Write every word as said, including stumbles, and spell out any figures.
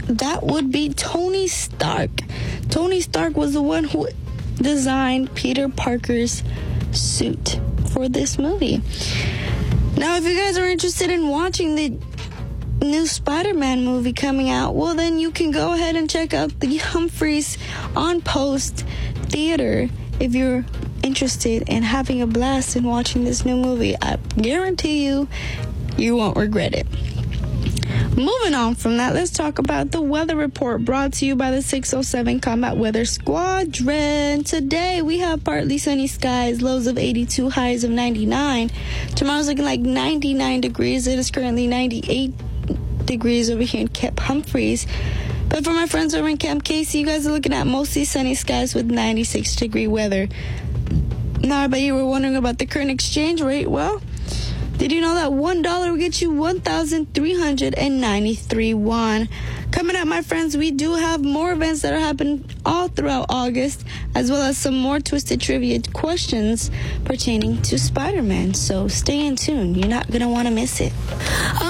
that would be Tony Stark. Tony Stark was the one who designed Peter Parker's suit for this movie. Now, if you guys are interested in watching the new Spider-Man movie coming out, well, then you can go ahead and check out the Humphreys on Post Theater if you're interested in having a blast in watching this new movie. I guarantee you, you won't regret it. Moving on from that, let's talk about the weather report brought to you by the six oh seven Combat Weather Squadron. Today, we have partly sunny skies, lows of eighty-two, highs of ninety-nine. Tomorrow's looking like ninety-nine degrees. It is currently ninety-eight degrees over here in Camp Humphreys. But for my friends over in Camp Casey, you guys are looking at mostly sunny skies with ninety-six degree weather. Now, I bet you were wondering about the current exchange rate. Well, did you know that one dollar will get you one thousand three hundred ninety-three won? Coming up, my friends, we do have more events that are happening all throughout August, as well as some more twisted trivia questions pertaining to Spider-Man. So stay in tune. You're not going to want to miss it.